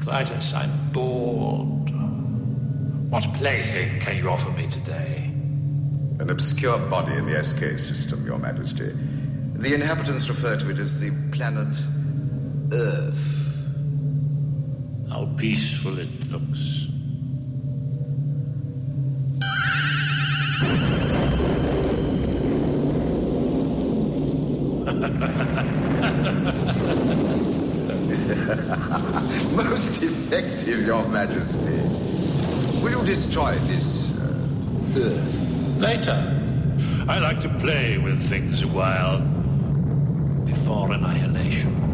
Clytus, I'm bored. What plaything can you offer me today? An obscure body in the SK system, Your Majesty. The inhabitants refer to it as the planet Earth. How peaceful it looks. Most effective, Your Majesty. Will you destroy this Earth? Later. I like to play with things a while. Before annihilation.